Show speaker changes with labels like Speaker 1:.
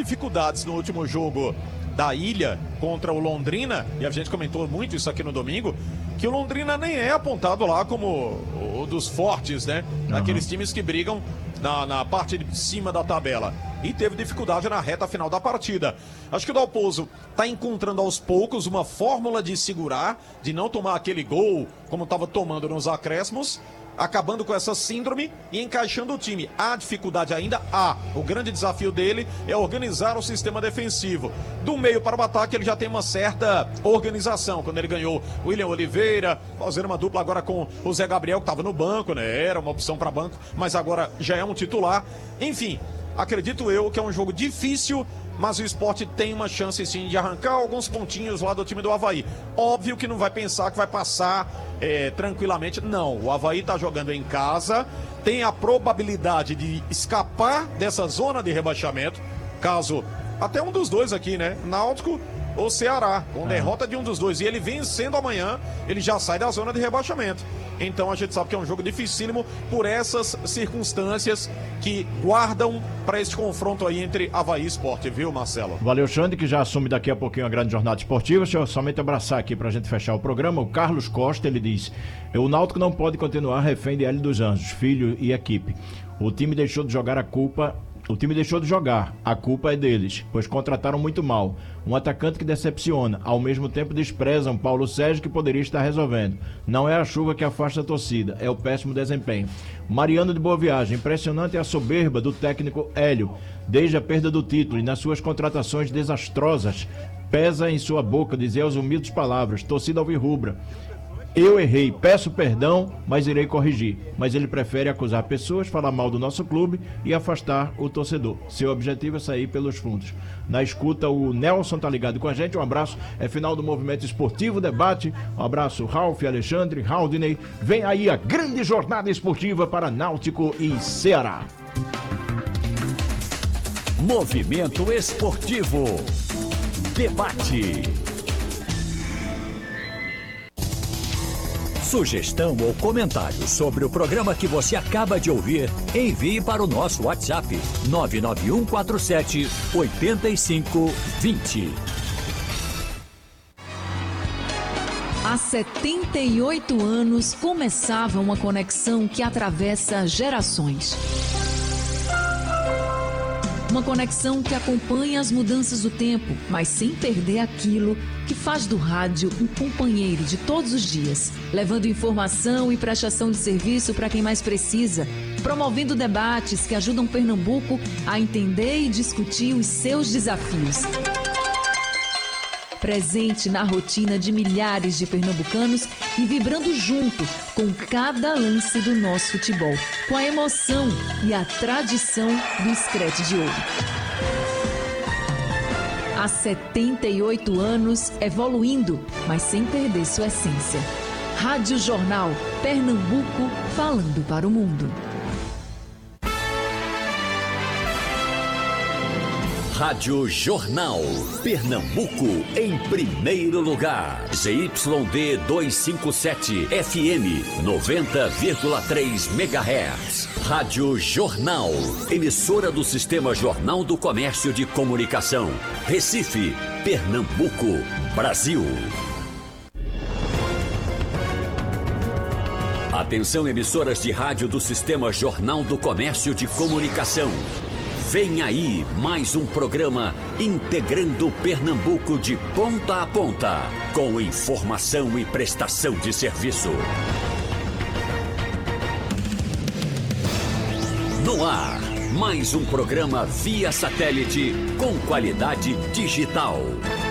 Speaker 1: dificuldades no último jogo da Ilha contra o Londrina, e a gente comentou muito isso aqui no domingo, que o Londrina nem é apontado lá como o dos fortes, né? Daqueles times que brigam na parte de cima da tabela. E teve dificuldade na reta final da partida. Acho que o Dalpozo está encontrando aos poucos uma fórmula de segurar, de não tomar aquele gol como estava tomando nos acréscimos, acabando com essa síndrome e encaixando o time. Há dificuldade ainda? Há. O grande desafio dele é organizar o sistema defensivo. Do meio para o ataque ele já tem uma certa organização. Quando ele ganhou o William Oliveira, fazendo uma dupla agora com o Zé Gabriel, que estava no banco, né? Era uma opção para banco, mas agora já é um titular. Enfim, acredito eu que é um jogo difícil, mas o Sport tem uma chance sim de arrancar alguns pontinhos lá do time do Avaí. Óbvio que não vai pensar que vai passar tranquilamente. Não, o Avaí está jogando em casa, tem a probabilidade de escapar dessa zona de rebaixamento, caso até um dos dois aqui, né? Náutico ou Ceará, com derrota de um dos dois. E ele vencendo amanhã, ele já sai da zona de rebaixamento. Então a gente sabe que é um jogo dificílimo por essas circunstâncias que guardam para esse confronto aí entre Avaí e Sport, viu, Marcelo?
Speaker 2: Valeu, Xande, que já assume daqui a pouquinho a grande jornada esportiva. Deixa eu somente abraçar aqui pra gente fechar o programa. O Carlos Costa, ele diz: o Náutico não pode continuar refém de Hélio dos Anjos, filho e equipe. O time deixou de jogar, a culpa é deles, pois contrataram muito mal. Um atacante que decepciona, ao mesmo tempo desprezam Paulo Sérgio, que poderia estar resolvendo. Não é a chuva que afasta a torcida, é o péssimo desempenho. Mariano de Boa Viagem: impressionante a soberba do técnico Hélio, desde a perda do título e nas suas contratações desastrosas. Pesa em sua boca dizer as humildes palavras: torcida alvirrubra, eu errei, peço perdão, mas irei corrigir. Mas ele prefere acusar pessoas, falar mal do nosso clube e afastar o torcedor. Seu objetivo é sair pelos fundos. Na escuta, o Nelson tá ligado com a gente. Um abraço, é final do Movimento Esportivo Debate. Um abraço, Ralf, Alexandre, Haldinei. Vem aí a grande jornada esportiva para Náutico e Ceará.
Speaker 3: Movimento Esportivo Debate. Sugestão ou comentário sobre o programa que você acaba de ouvir, envie para o nosso WhatsApp 99147-8520.
Speaker 4: Há 78 anos começava uma conexão que atravessa gerações. Uma conexão que acompanha as mudanças do tempo, mas sem perder aquilo que faz do rádio um companheiro de todos os dias, levando informação e prestação de serviço para quem mais precisa, promovendo debates que ajudam Pernambuco a entender e discutir os seus desafios. Presente na rotina de milhares de pernambucanos e vibrando junto com cada lance do nosso futebol, com a emoção e a tradição do Screte de Ouro. Há 78 anos evoluindo, mas sem perder sua essência. Rádio Jornal, Pernambuco, falando para o mundo.
Speaker 3: Rádio Jornal, Pernambuco em primeiro lugar. ZYD 257 FM 90,3 MHz. Rádio Jornal, emissora do Sistema Jornal do Comércio de Comunicação. Recife, Pernambuco, Brasil. Atenção, emissoras de rádio do Sistema Jornal do Comércio de Comunicação. Vem aí mais um programa integrando Pernambuco de ponta a ponta, com informação e prestação de serviço. No ar, mais um programa via satélite com qualidade digital.